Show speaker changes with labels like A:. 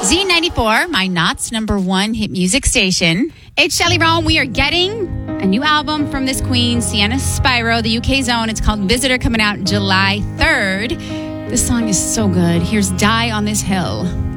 A: Z94, my Knots #1 hit music station. It's Shelley Rome. We are getting a new album from this queen, Sienna Spyro, the UK's own. It's called Visitor, coming out July 3rd. This song is so good. Here's Die on This Hill.